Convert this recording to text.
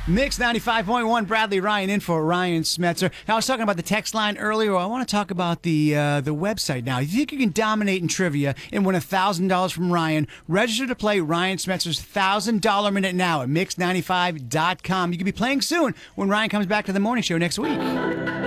Mix 95.1, Bradley Ryan in for Ryan Smetzer. Now, I was talking about the text line earlier. I want to talk about the website now. If you think you can dominate in trivia and win $1,000 from Ryan, register to play Ryan Smetzer's $1,000 minute now at mix95.com. You could be playing soon when Ryan comes back to the morning show next week.